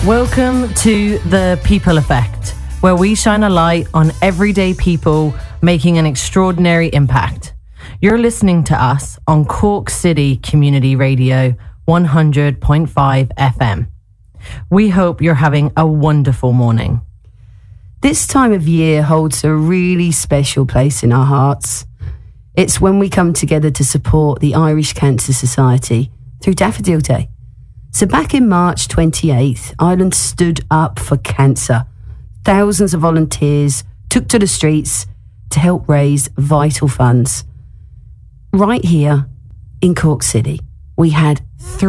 Welcome to The People Effect, where we shine a light on everyday people making an extraordinary impact. You're listening to us on Cork City Community Radio 100.5 FM. We hope you're having a wonderful morning. This time of year holds a really special place in our hearts. It's when we come together to support the Irish Cancer Society through Daffodil Day. So back in March 28th, Ireland stood up for cancer. Thousands of volunteers took to the streets to help raise vital funds. Right here in Cork City, we had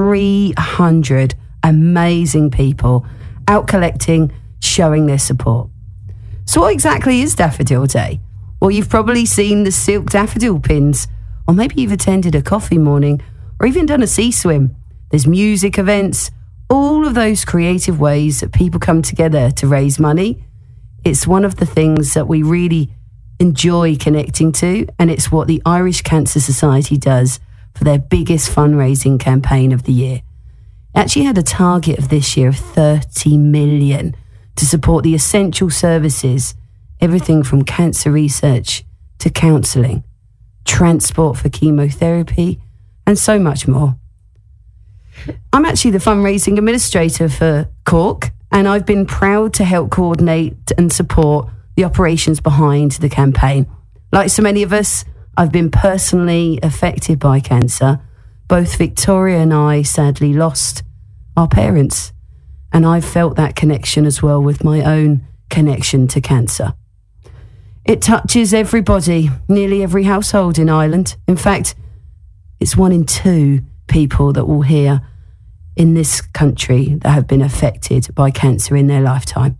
300 amazing people out collecting, showing their support. So what exactly is Daffodil Day? Well, you've probably seen the silk daffodil pins, or maybe you've attended a coffee morning, or even done a sea swim. There's music events, all of those creative ways that people come together to raise money. It's one of the things that we really enjoy connecting to, and it's what the Irish Cancer Society does for their biggest fundraising campaign of the year. It actually had a target of this year of 30 million to support the essential services, everything from cancer research to counselling, transport for chemotherapy, and so much more. I'm actually the fundraising administrator for Cork, and I've been proud to help coordinate and support the operations behind the campaign. Like so many of us, I've been personally affected by cancer. Both Victoria and I sadly lost our parents, and I've felt that connection as well with my own connection to cancer. It touches everybody, nearly every household in Ireland. In fact, it's 1 in 2 people that will hear in this country that have been affected by cancer in their lifetime.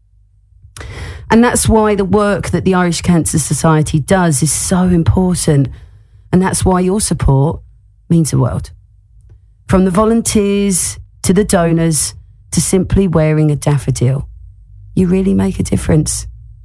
And that's why the work that the Irish Cancer Society does is so important. And that's why your support means the world. From the volunteers to the donors to simply wearing a daffodil, you really make a difference.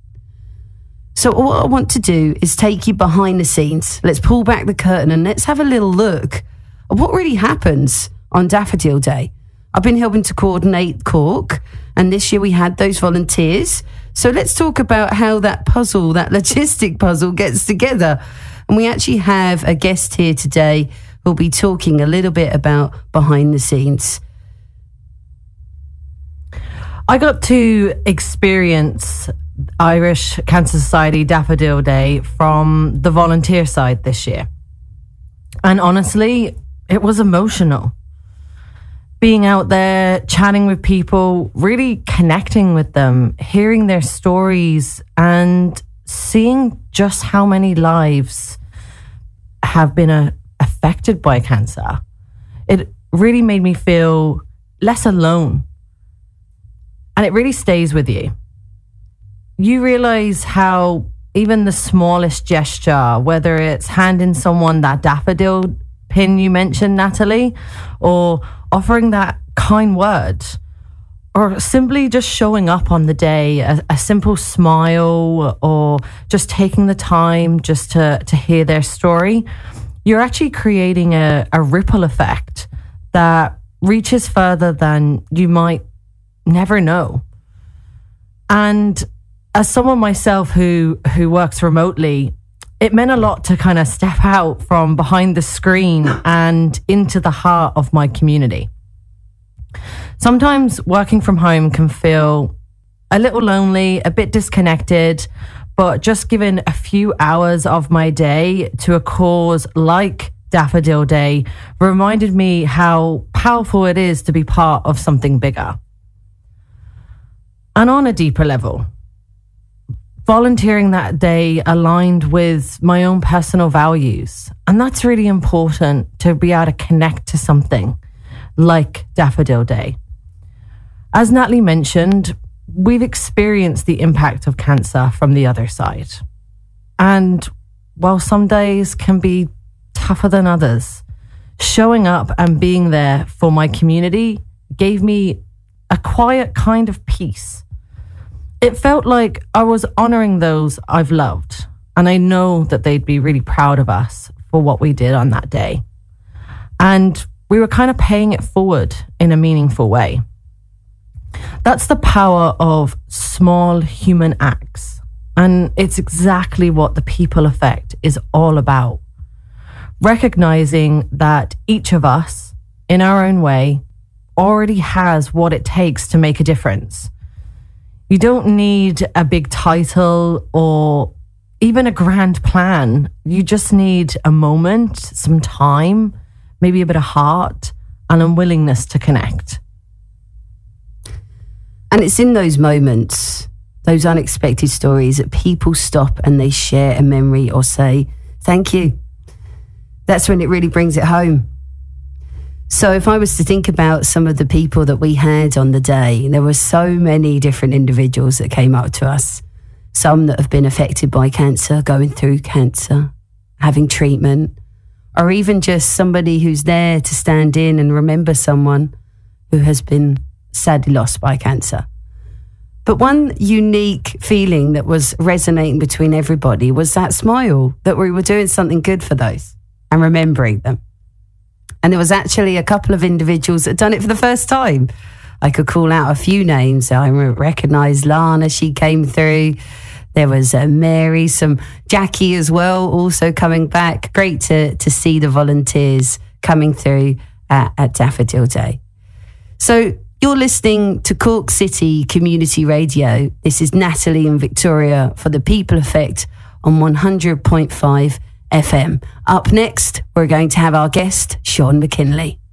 So what I want to do is take you behind the scenes. Let's pull back the curtain and let's have a little look at what really happens on Daffodil Day. I've been helping to coordinate Cork, and this year we had those volunteers. So let's talk about how that puzzle, that logistic puzzle, gets together. And we actually have a guest here today who'll be talking a little bit about behind the scenes. I got to experience Irish Cancer Society Daffodil Day from the volunteer side this year. And honestly, it was emotional. Being out there, chatting with people, really connecting with them, hearing their stories and seeing just how many lives have been affected by cancer. It really made me feel less alone. And it really stays with you. You realize how even the smallest gesture, whether it's handing someone that daffodil pin you mentioned, Natalie, or offering that kind word, or simply just showing up on the day, a simple smile, or just taking the time just to hear their story, you're actually creating a ripple effect that reaches further than you might never know. And as someone myself who works remotely, it meant a lot to kind of step out from behind the screen and into the heart of my community. Sometimes working from home can feel a little lonely, a bit disconnected, but just giving a few hours of my day to a cause like Daffodil Day reminded me how powerful it is to be part of something bigger. And on a deeper level, volunteering that day aligned with my own personal values. And that's really important, to be able to connect to something like Daffodil Day. As Natalie mentioned, we've experienced the impact of cancer from the other side. And while some days can be tougher than others, showing up and being there for my community gave me a quiet kind of peace. It felt like I was honouring those I've loved, and I know that they'd be really proud of us for what we did on that day. And we were kind of paying it forward in a meaningful way. That's the power of small human acts. And it's exactly what the People Effect is all about. Recognizing that each of us, in our own way, already has what it takes to make a difference. You don't need a big title or even a grand plan. You just need a moment, some time, maybe a bit of heart, and a willingness to connect. And it's in those moments, those unexpected stories, that people stop and they share a memory or say, thank you. That's when it really brings it home. So if I was to think about some of the people that we had on the day, there were so many different individuals that came up to us. Some that have been affected by cancer, going through cancer, having treatment, or even just somebody who's there to stand in and remember someone who has been sadly lost by cancer. But one unique feeling that was resonating between everybody was that smile, that we were doing something good for those and remembering them. And there was actually a couple of individuals that had done it for the first time. I could call out a few names. I recognised Lana, she came through. There was Mary, some Jackie as well, also coming back. Great to see the volunteers coming through at Daffodil Day. So you're listening to Cork City Community Radio. This is Natalie and Victoria for the People Effect on 100.5 FM. Up next, we're going to have our guest, Sean McKinley.